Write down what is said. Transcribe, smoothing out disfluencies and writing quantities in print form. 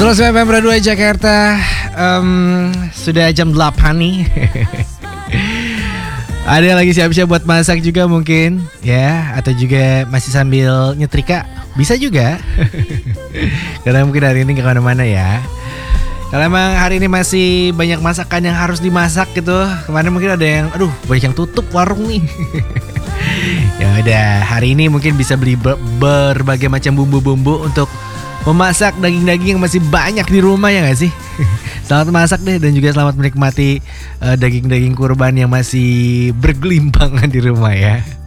FM Berdua Jakarta. Sudah jam 8 nih. Ada yang lagi siap-siap buat masak juga mungkin ya, atau juga masih sambil nyetrika, bisa juga. Karena mungkin hari ini gak kemana-mana ya. Kalau emang hari ini masih banyak masakan yang harus dimasak gitu, kemarin mungkin ada yang banyak yang tutup warung nih. Ya udah, hari ini mungkin bisa beli berbagai macam bumbu-bumbu untuk memasak daging-daging yang masih banyak di rumah, ya gak sih? Selamat masak deh, dan juga selamat menikmati daging-daging kurban yang masih bergelimpangan di rumah ya.